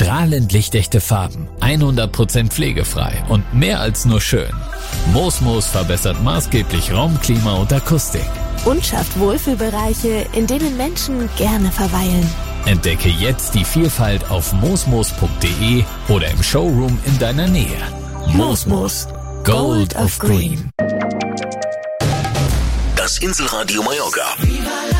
Strahlend lichtechte Farben, 100% pflegefrei und mehr als nur schön. Moosmoos verbessert maßgeblich Raum, Klima und Akustik. Und schafft Wohlfühlbereiche, in denen Menschen gerne verweilen. Entdecke jetzt die Vielfalt auf moosmoos.de oder im Showroom in deiner Nähe. Moosmoos, Gold of Green. Das Inselradio Mallorca.